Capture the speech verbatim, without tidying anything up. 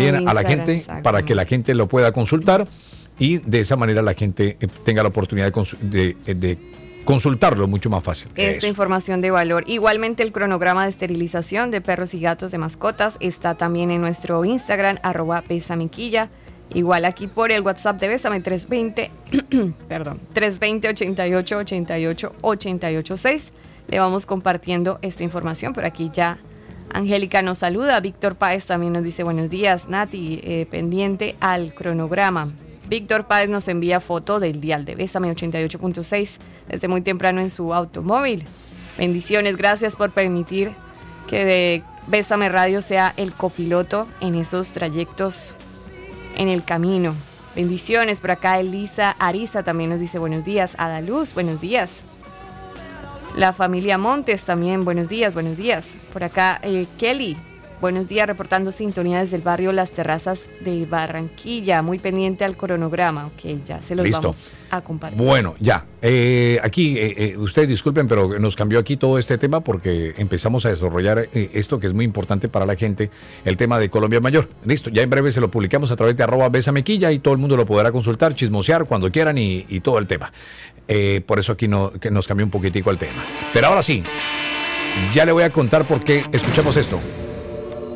también a la gente exacto. para que la gente lo pueda consultar y de esa manera la gente eh, tenga la oportunidad de, consu- de, de consultarlo mucho más fácil. Esta Eso. información de valor. Igualmente el cronograma de esterilización de perros y gatos de mascotas está también en nuestro Instagram, arroba Besamiquilla. Igual aquí por el WhatsApp de Bésame trescientos veinte, perdón, trescientos veinte, ochenta y ocho, ochenta y ocho, ochenta y ocho seis. Le vamos compartiendo esta información. Por aquí ya Angélica nos saluda. Víctor Páez también nos dice buenos días, Nati, eh, pendiente al cronograma. Víctor Páez nos envía foto del dial de Bésame ochenta y ocho punto seis desde muy temprano en su automóvil. Bendiciones, gracias por permitir que de Bésame Radio sea el copiloto en esos trayectos en el camino. Bendiciones, por acá Elisa Ariza también nos dice buenos días. Adaluz, buenos días. La familia Montes también, buenos días, buenos días. Por acá eh, Kelly, buenos días, reportando sintonía desde el barrio Las Terrazas de Barranquilla, muy pendiente al cronograma. Ok, ya se los Listo. vamos a compartir. Bueno, ya. Eh, aquí, eh, eh, ustedes disculpen, pero nos cambió aquí todo este tema porque empezamos a desarrollar eh, esto que es muy importante para la gente, el tema de Colombia Mayor. Listo, ya en breve se lo publicamos a través de arroba Besamequilla y todo el mundo lo podrá consultar, chismosear cuando quieran y, y todo el tema. Eh, por eso aquí no, que nos cambió un poquitico el tema. Pero ahora sí, ya le voy a contar por qué escuchamos esto.